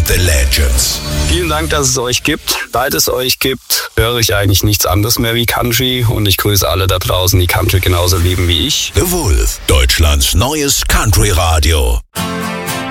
The Legends. Vielen Dank, dass es euch gibt. Seit es euch gibt, höre ich eigentlich nichts anderes mehr wie Country und ich grüße alle da draußen, die Country genauso lieben wie ich. The Wolf, Deutschlands neues Country-Radio.